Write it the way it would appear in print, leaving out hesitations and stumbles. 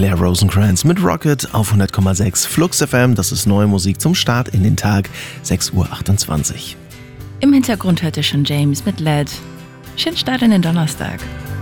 Claire Rosenkrantz mit Rocket auf 100,6 Flux FM. Das ist neue Musik zum Start in den Tag, 6:28 Uhr. Im Hintergrund hört ihr schon James mit LED. Schönen Start in den Donnerstag.